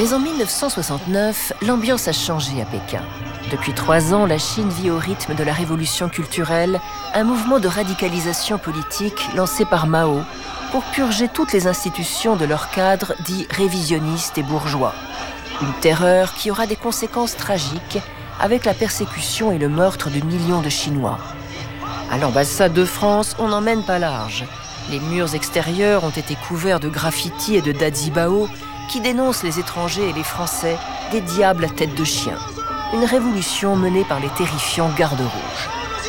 Mais en 1969, l'ambiance a changé à Pékin. Depuis 3 ans, la Chine vit au rythme de la révolution culturelle, un mouvement de radicalisation politique lancé par Mao pour purger toutes les institutions de leur cadre dit révisionniste et bourgeois. Une terreur qui aura des conséquences tragiques avec la persécution et le meurtre de millions de Chinois. À l'ambassade de France, on n'en mène pas large. Les murs extérieurs ont été couverts de graffitis et de dazibao qui dénoncent les étrangers et les Français des diables à tête de chien. Une révolution menée par les terrifiants gardes rouges.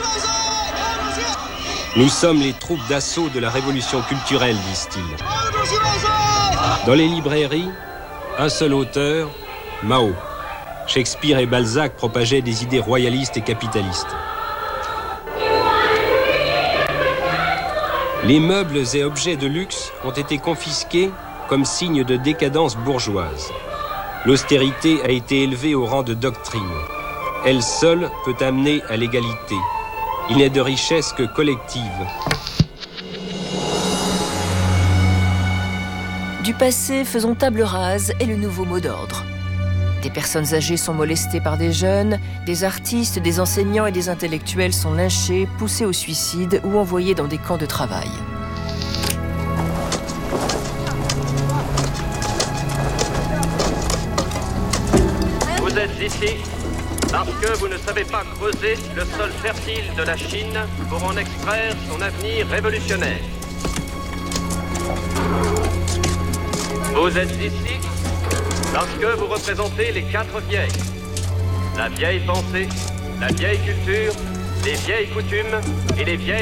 Nous sommes les troupes d'assaut de la révolution culturelle, disent-ils. Dans les librairies, un seul auteur, Mao. Shakespeare et Balzac propageaient des idées royalistes et capitalistes. Les meubles et objets de luxe ont été confisqués comme signe de décadence bourgeoise. L'austérité a été élevée au rang de doctrine. Elle seule peut amener à l'égalité. Il n'est de richesse que collective. Du passé, faisons table rase est le nouveau mot d'ordre. Des personnes âgées sont molestées par des jeunes, des artistes, des enseignants et des intellectuels sont lynchés, poussés au suicide ou envoyés dans des camps de travail. Vous êtes ici parce que vous ne savez pas creuser le sol fertile de la Chine pour en extraire son avenir révolutionnaire. Vous êtes ici parce que vous représentez les 4 vieilles. La vieille pensée, la vieille culture, les vieilles coutumes et les vieilles